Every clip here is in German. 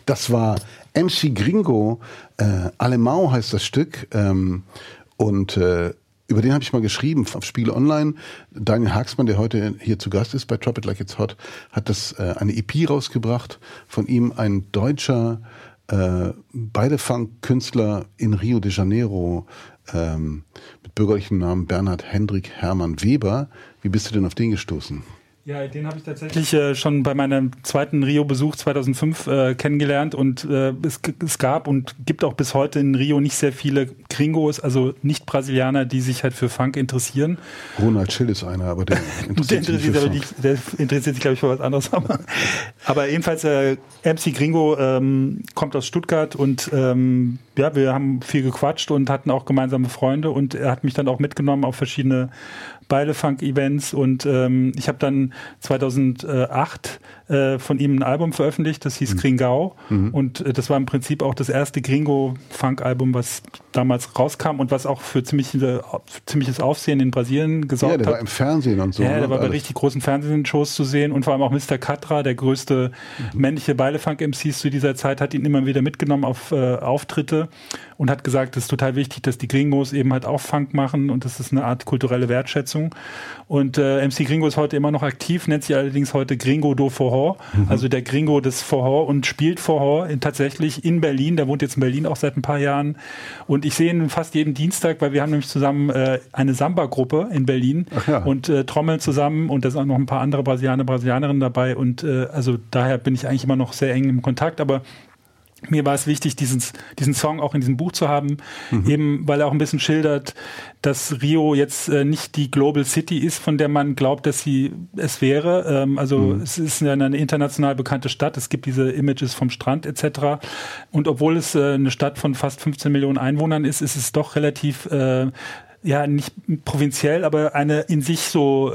Das war MC Gringo, Alemão heißt das Stück, und über den habe ich mal geschrieben auf Spiegel Online. Daniel Haaksman, der heute hier zu Gast ist bei Drop It Like It's Hot, hat das eine EP rausgebracht. Von ihm ein deutscher Beide-Funk-Künstler in Rio de Janeiro mit bürgerlichem Namen Bernhard Hendrik Hermann Weber. Wie bist du denn auf den gestoßen? Ja, den habe ich tatsächlich schon bei meinem zweiten Rio-Besuch 2005 kennengelernt und es gab und gibt auch bis heute in Rio nicht sehr viele Gringos, also Nicht-Brasilianer, die sich halt für Funk interessieren. Ronald Schill ist einer, aber der interessiert sich, glaube ich, für was anderes. Aber jedenfalls, MC Gringo kommt aus Stuttgart und ja, wir haben viel gequatscht und hatten auch gemeinsame Freunde und er hat mich dann auch mitgenommen auf verschiedene Beile-Funk-Events und ich habe dann 2008 von ihm ein Album veröffentlicht, das hieß Gringao und das war im Prinzip auch das erste Gringo-Funk-Album, was damals rauskam und was auch für ziemliches Aufsehen in Brasilien gesorgt hat. Ja, der war im Fernsehen und so. Ja, der war bei richtig großen Fernsehshows zu sehen und vor allem auch Mr. Catra, der größte männliche Beile-Funk-MCs zu dieser Zeit, hat ihn immer wieder mitgenommen auf Auftritte und hat gesagt, es ist total wichtig, dass die Gringos eben halt auch Funk machen und das ist eine Art kulturelle Wertschätzung. Und MC Gringo ist heute immer noch aktiv, nennt sich allerdings heute Gringo do Forró, also der Gringo des Forró und spielt Forró tatsächlich in Berlin. Der wohnt jetzt in Berlin auch seit ein paar Jahren und ich sehe ihn fast jeden Dienstag, weil wir haben nämlich zusammen eine Samba-Gruppe in Berlin und trommeln zusammen und da sind auch noch ein paar andere Brasilianerinnen dabei und also daher bin ich eigentlich immer noch sehr eng im Kontakt, aber mir war es wichtig, diesen Song auch in diesem Buch zu haben, eben weil er auch ein bisschen schildert, dass Rio jetzt nicht die Global City ist, von der man glaubt, dass sie es wäre. Es ist eine international bekannte Stadt, es gibt diese Images vom Strand etc. Und obwohl es eine Stadt von fast 15 Millionen Einwohnern ist, ist es doch relativ nicht provinziell, aber eine in sich so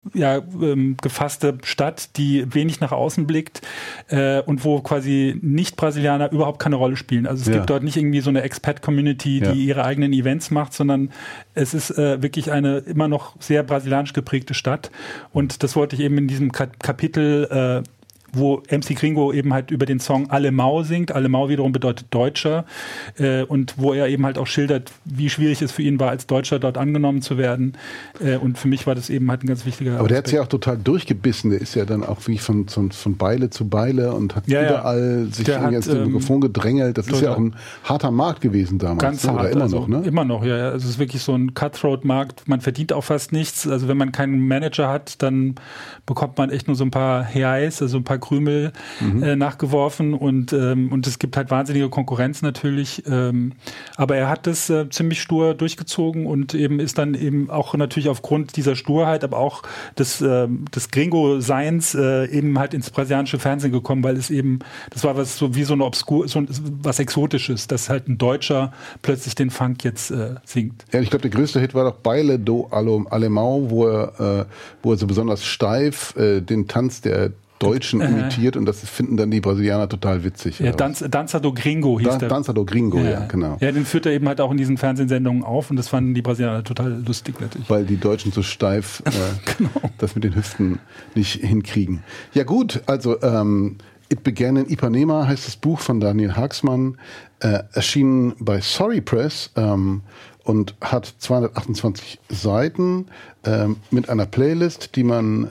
gefasste Stadt, die wenig nach außen blickt und wo quasi Nicht-Brasilianer überhaupt keine Rolle spielen. Also es gibt dort nicht irgendwie so eine Expat-Community, die ihre eigenen Events macht, sondern es ist wirklich eine immer noch sehr brasilianisch geprägte Stadt. Und das wollte ich eben in diesem Kapitel wo MC Gringo eben halt über den Song Alemão singt. Alemão wiederum bedeutet Deutscher. Und wo er eben halt auch schildert, wie schwierig es für ihn war, als Deutscher dort angenommen zu werden. Und für mich war das eben halt ein ganz wichtiger Aber der hat sich ja auch total durchgebissen. Der ist ja dann auch wie von Beile zu Beile und hat überall sich ins Mikrofon gedrängelt. Das ist ja auch ein harter Markt gewesen damals. Ganz hart. Oder immer noch, ne? Immer noch, ja. Also es ist wirklich so ein Cutthroat-Markt. Man verdient auch fast nichts. Also wenn man keinen Manager hat, dann bekommt man echt nur so ein paar Reais, also ein paar Krümel nachgeworfen und es gibt halt wahnsinnige Konkurrenz natürlich, aber er hat das ziemlich stur durchgezogen und eben ist dann eben auch natürlich aufgrund dieser Sturheit, aber auch des Gringo-Seins eben halt ins brasilianische Fernsehen gekommen, weil es eben, das war was so wie so eine was Exotisches, dass halt ein Deutscher plötzlich den Funk jetzt singt. Ja, ich glaube, der größte Hit war doch Baile do Alemão, wo er so besonders steif den Tanz der Deutschen imitiert und das finden dann die Brasilianer total witzig. Ja, Dança do Gringo hieß der. Dança do Gringo, ja, genau. Ja, den führt er eben halt auch in diesen Fernsehsendungen auf und das fanden die Brasilianer total lustig natürlich. Weil die Deutschen so steif das mit den Hüften nicht hinkriegen. Ja gut, also It Began in Ipanema heißt das Buch von Daniel Haaksman, erschienen bei Sorry Press und hat 228 Seiten mit einer Playlist, die man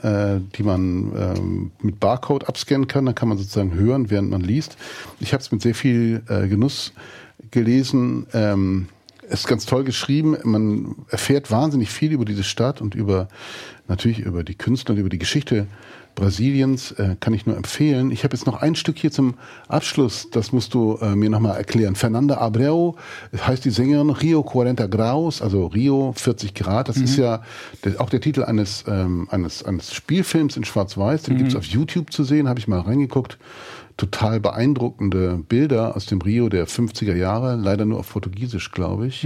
mit Barcode abscannen kann. Da kann man sozusagen hören, während man liest. Ich habe es mit sehr viel Genuss gelesen. Es ist ganz toll geschrieben. Man erfährt wahnsinnig viel über diese Stadt und natürlich über die Künstler und über die Geschichte Brasiliens, kann ich nur empfehlen. Ich habe jetzt noch ein Stück hier zum Abschluss, das musst du mir nochmal erklären. Fernanda Abreu heißt die Sängerin, Rio 40 Graus, also Rio 40 Grad. Das ist ja auch der Titel eines Spielfilms in Schwarz-Weiß, den gibt's auf YouTube zu sehen, habe ich mal reingeguckt. Total beeindruckende Bilder aus dem Rio der 50er Jahre, leider nur auf Portugiesisch, glaube ich.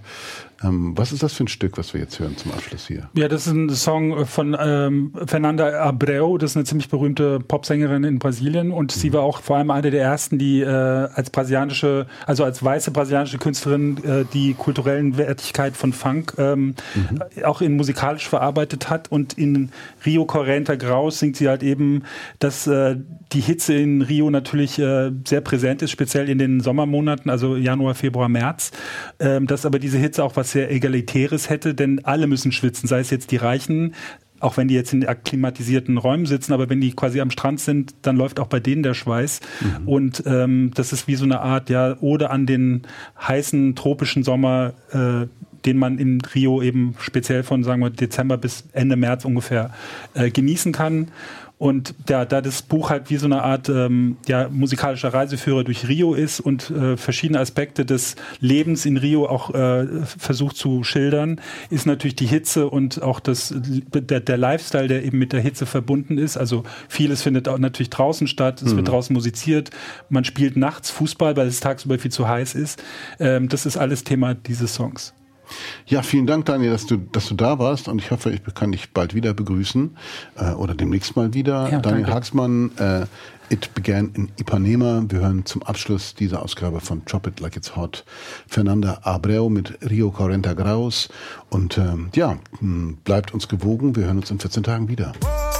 Was ist das für ein Stück, was wir jetzt hören zum Abschluss hier? Ja, das ist ein Song von Fernanda Abreu, das ist eine ziemlich berühmte Popsängerin in Brasilien und sie war auch vor allem eine der ersten, die als weiße brasilianische Künstlerin die kulturellen Wertigkeit von Funk auch in musikalisch verarbeitet hat und in Rio 40 Graus singt sie halt eben, dass die Hitze in Rio natürlich sehr präsent ist, speziell in den Sommermonaten, also Januar, Februar, März. Dass aber diese Hitze auch was sehr Egalitäres hätte, denn alle müssen schwitzen, sei es jetzt die Reichen, auch wenn die jetzt in akklimatisierten Räumen sitzen, aber wenn die quasi am Strand sind, dann läuft auch bei denen der Schweiß. Und das ist wie so eine Art Ode an den heißen tropischen Sommer, den man in Rio eben speziell von, sagen wir, Dezember bis Ende März ungefähr genießen kann. Und da das Buch halt wie so eine Art musikalischer Reiseführer durch Rio ist und verschiedene Aspekte des Lebens in Rio auch versucht zu schildern, ist natürlich die Hitze und auch der Lifestyle, der eben mit der Hitze verbunden ist. Also vieles findet auch natürlich draußen statt, es wird draußen musiziert, man spielt nachts Fußball, weil es tagsüber viel zu heiß ist. Das ist alles Thema dieses Songs. Ja, vielen Dank, Daniel, dass du da warst, und ich hoffe, ich kann dich bald wieder begrüßen oder demnächst mal wieder. Ja, Daniel Haagsman, It Began in Ipanema. Wir hören zum Abschluss dieser Ausgabe von Drop It Like It's Hot Fernanda Abreu mit Rio 40 Graus. Und bleibt uns gewogen. Wir hören uns in 14 Tagen wieder.